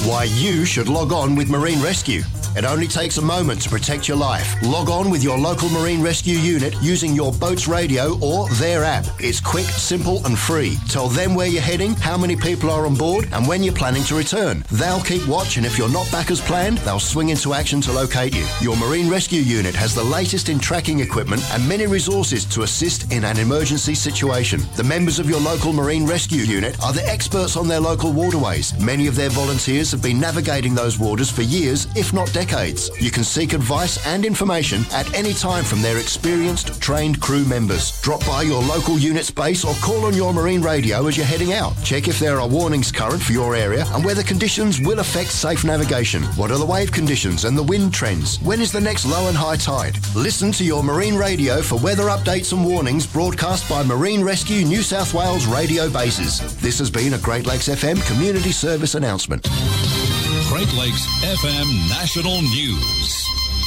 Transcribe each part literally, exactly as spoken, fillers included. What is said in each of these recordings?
Why you should log on with Marine Rescue. It only takes a moment to protect your life. Log on with your local Marine Rescue unit using your boat's radio or their app. It's quick, simple and free. Tell them where you're heading, how many people are on board and when you're planning to return. They'll keep watch, and if you're not back as planned, they'll swing into action to locate you. Your Marine Rescue unit has the latest in tracking equipment and many resources to assist in an emergency situation. The members of your local Marine Rescue unit are the experts on their local waterways. Many of their volunteers have been navigating those waters for years, if not decades. Decades. You can seek advice and information at any time from their experienced, trained crew members. Drop by your local unit's base or call on your marine radio as you're heading out. Check if there are warnings current for your area and whether conditions will affect safe navigation. What are the wave conditions and the wind trends? When is the next low and high tide? Listen to your marine radio for weather updates and warnings broadcast by Marine Rescue New South Wales radio bases. This has been a Great Lakes F M community service announcement. Great Lakes F M National News.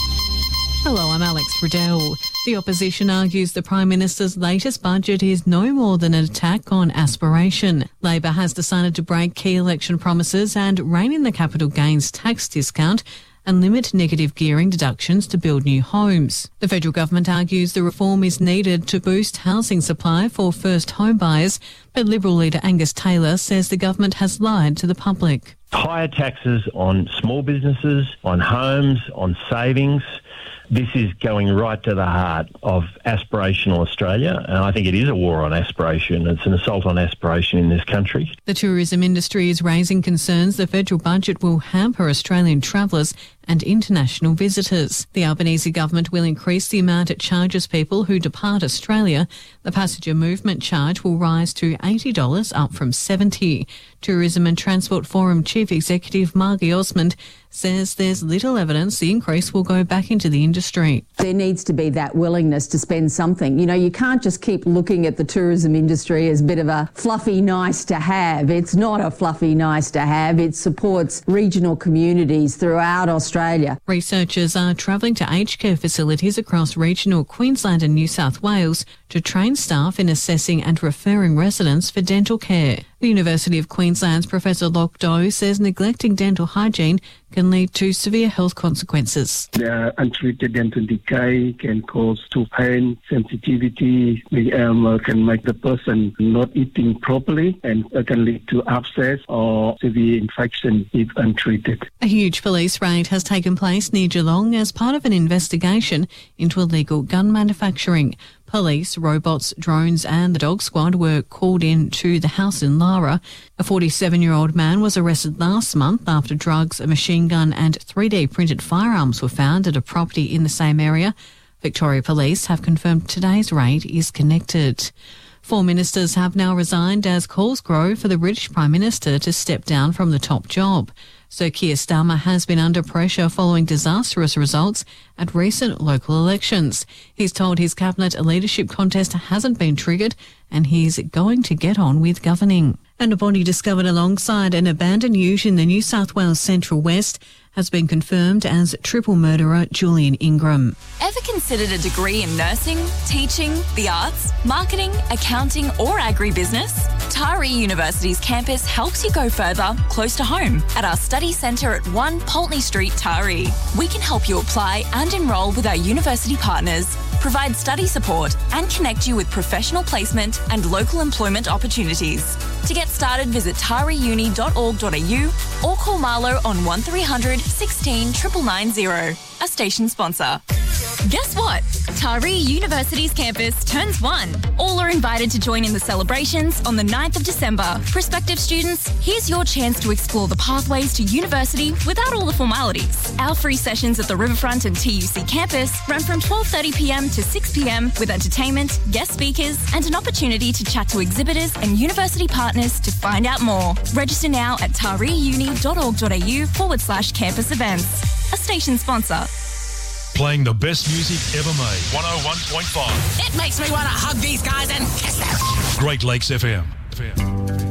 Hello, I'm Alex Riddell. The opposition argues the Prime Minister's latest budget is no more than an attack on aspiration. Labor has decided to break key election promises and rein in the capital gains tax discount and limit negative gearing deductions to build new homes. The federal government argues the reform is needed to boost housing supply for first home buyers, but Liberal leader Angus Taylor says the government has lied to the public. Higher taxes on small businesses, on homes, on savings. This is going right to the heart of aspirational Australia, and I think it is a war on aspiration. It's an assault on aspiration in this country. The tourism industry is raising concerns the federal budget will hamper Australian travellers and international visitors. The Albanese government will increase the amount it charges people who depart Australia. The passenger movement charge will rise to eighty dollars, up from seventy dollars. Tourism and Transport Forum Chief Executive Margie Osmond says there's little evidence the increase will go back into the industry. There needs to be that willingness to spend something. You know, you can't just keep looking at the tourism industry as a bit of a fluffy nice to have. It's not a fluffy nice to have. It supports regional communities throughout Australia. Researchers are travelling to aged care facilities across regional Queensland and New South Wales to train staff in assessing and referring residents for dental care. The University of Queensland's Professor Locke Doe says neglecting dental hygiene can lead to severe health consequences. The untreated dental decay can cause tooth pain, sensitivity, um, can make the person not eating properly, and it can lead to abscess or severe infection if untreated. A huge police raid has taken place near Geelong as part of an investigation into illegal gun manufacturing. Police, robots, drones and the dog squad were called in to the house in Lara. A forty-seven-year-old man was arrested last month after drugs, a machine gun and three D printed firearms were found at a property in the same area. Victoria Police have confirmed today's raid is connected. Four ministers have now resigned as calls grow for the British Prime Minister to step down from the top job. Sir Keir Starmer has been under pressure following disastrous results at recent local elections. He's told his cabinet a leadership contest hasn't been triggered and he's going to get on with governing. And a body discovered alongside an abandoned ute in the New South Wales Central West has been confirmed as triple murderer Julian Ingram. Ever considered a degree in nursing, teaching, the arts, marketing, accounting or agribusiness? Taree University's campus helps you go further, close to home, at our study centre at one Pulteney Street, Taree. We can help you apply and enrol with our university partners, provide study support and connect you with professional placement and local employment opportunities. To get started, visit taree uni dot org dot a u or call Marlo on one three hundred sixteen nine nine zero, a station sponsor. Guess what? Taree University's campus turns one. All are invited to join in the celebrations on the ninth of December. Prospective students, here's your chance to explore the pathways to university without all the formalities. Our free sessions at the Riverfront and T U C campus run from twelve thirty p m to six p m with entertainment, guest speakers and an opportunity to chat to exhibitors and university partners to find out more. Register now at taree uni dot org dot a u forward slash campus events. A station sponsor. Playing the best music ever made. one oh one point five. It makes me want to hug these guys and kiss them. Great Lakes F M. F M.